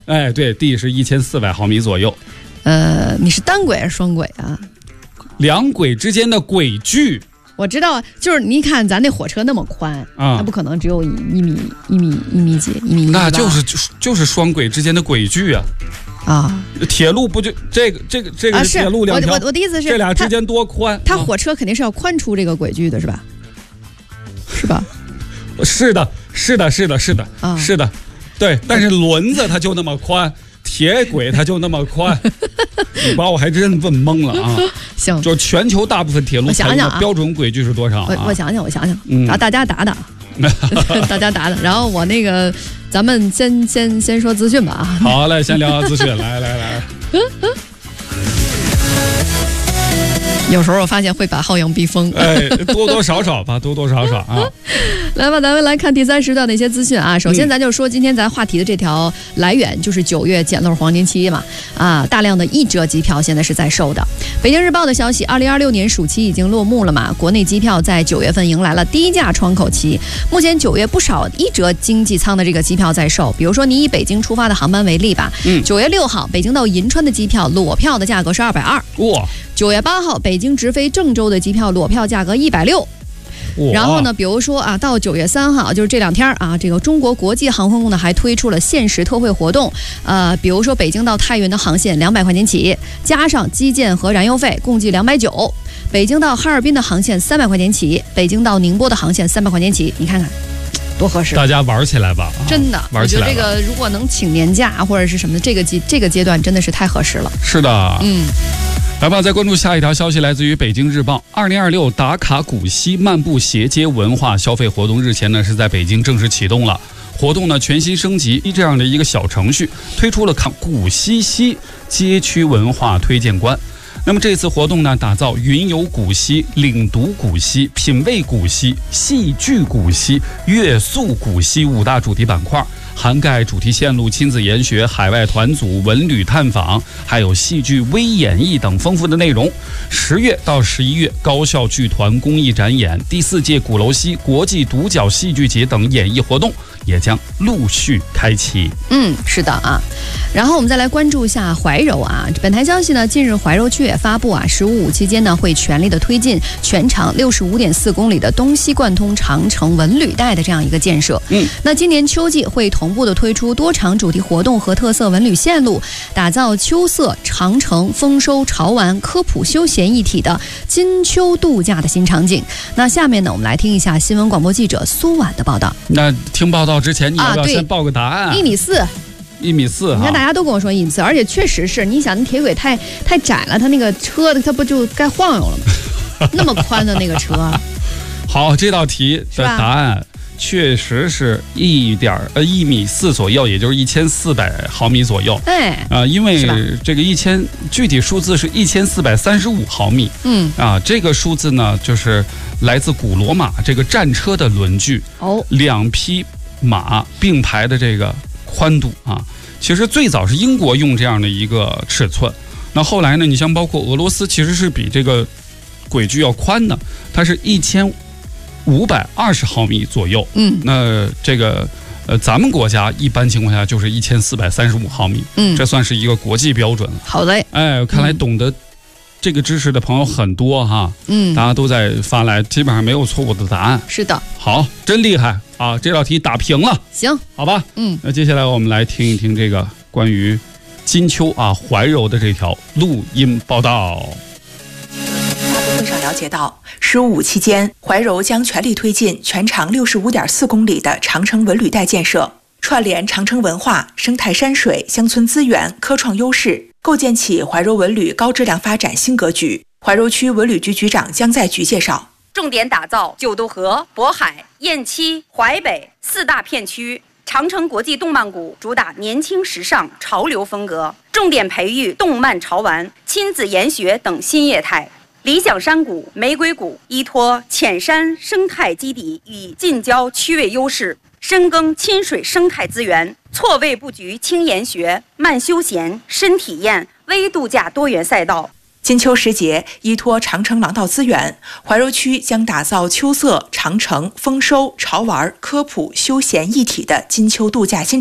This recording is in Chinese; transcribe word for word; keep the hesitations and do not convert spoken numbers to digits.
哎，对 ，D 是一千四百毫米左右。 呃，你是单轨还是双轨啊？ 两轨之间的轨距。 我知道，就是你看咱那火车那么宽啊，那不可能只有一一米一米一米几一米一， 那就是就是就是双轨之间的轨距啊。 啊， 铁路不就这个这个这个铁路两条、 啊？我我的意思是， 这俩之间多宽？ 它火车肯定是要宽出这个轨距的，是吧？是吧？ 是的，是的，是的，是的， 啊、 是的，对。但是轮子它就那么宽，铁轨它就那么宽，你把我还真问懵了啊！ 行， 就全球大部分铁路采用的标准轨距是多少、啊？ 我我想想，我想想，然后大家打打，大家打打，然后我那个，咱们先先先说资讯吧啊。 好嘞，先聊聊资讯，来来来。 有时候我发现会把浩洋逼疯， 哎，多多少少吧，多多少少啊。 来吧，咱们来看第三时段的一些资讯啊。首先，咱就说今天咱话题的这条来源，就是九月捡漏黄金期嘛，啊，大量的一折机票现在是在售的。北京日报的消息，二零二六年暑期已经落幕了嘛，国内机票在九月份迎来了低价窗口期。目前九月不少一折经济舱的这个机票在售，比如说你以北京出发的航班为例吧，嗯，九月六号北京到银川的机票裸票的价格是二百二，哇。九月八号，北京直飞郑州的机票裸票价格一百六。然后呢，比如说啊，到九月三号，就是这两天啊，这个中国国际航空呢还推出了限时特惠活动，呃，比如说北京到太原的航线两百块钱起，加上基建和燃油费，共计两百九。北京到哈尔滨的航线三百块钱起，北京到宁波的航线三百块钱起，你看看。多合适！ 大家玩起来吧， 真的， 玩起来。 我觉得这个如果能请年假或者是什么的，这个阶这个阶段真的是太合适了。 是的，嗯。来吧，再关注下一条消息，来自于北京日报。二零二六打卡古稀漫步斜街文化消费活动日前呢是在北京正式启动了。活动呢全新升级这样的一个小程序，推出了看古稀稀街区文化推荐官。那么这次活动呢，打造云游古稀、领读古稀、品味古稀、戏剧古稀、乐塑古稀五大主题板块，涵盖主题线路、亲子研学、海外团组、文旅探访，还有戏剧微演绎等丰富的内容。十月到十一月，高校剧团公益展演、第四届鼓楼西国际独角戏剧节等演艺活动也将陆续开启。 嗯，是的啊。然后我们再来关注一下怀柔啊。本台消息呢，近日怀柔区也发布啊，十五五期间呢会全力的推进全长六十五点四公里的东西贯通长城文旅带的这样一个建设。嗯，那今年秋季会同步的推出多场主题活动和特色文旅线路，打造秋色长城丰收潮玩科普休闲一体的金秋度假的新场景。那下面呢，我们来听一下新闻广播记者苏婉的报道。 那听报道之前，你要不要先报个答案？ 啊、一米四。 一米四， 你看大家都跟我说一米四，而且确实是，你想那铁轨太太窄了，它那个车它不就该晃悠了吗？那么宽的那个车。 好，这道题的答案确实是一点呃一米四左右，也就是一千四百毫米左右。哎，啊、呃，因为这个一千具体数字是一千四百三十五毫米。嗯，啊，这个数字呢，就是来自古罗马这个战车的轮距。哦，两匹马并排的这个宽度啊，其实最早是英国用这样的一个尺寸，那后来呢，你像包括俄罗斯，其实是比这个轨距要宽的，它是一千五百二十毫米左右。嗯，那这个呃，咱们国家一般情况下就是一千四百三十五毫米。嗯，这算是一个国际标准了。 好嘞， 哎，看来懂得这个知识的朋友很多哈。嗯，大家都在发来，基本上没有错误的答案。 是的， 好，真厉害。啊，这道题打平了， 行， 好吧，嗯，那接下来我们来听一听这个关于金秋啊怀柔的这条录音报道。 发布会上了解到，十五五期间，怀柔将全力推进全长六十五点四公里的长城文旅带建设，串联长城文化、生态山水、乡村资源、科创优势，构建起怀柔文旅高质量发展新格局。怀柔区文旅局局长姜在菊介绍。 重点打造九渡河、渤海、雁栖、淮北四大片区，长城国际动漫谷主打年轻时尚潮流风格，重点培育动漫潮玩、亲子研学等新业态。理想山谷、玫瑰谷依托浅山生态基底与近郊区位优势，深耕亲水生态资源，错位布局轻研学、慢休闲、深体验、微度假多元赛道。 金秋时节，依托长城廊道资源，怀柔区将打造秋色长城丰收潮玩科普休闲一体的金秋度假新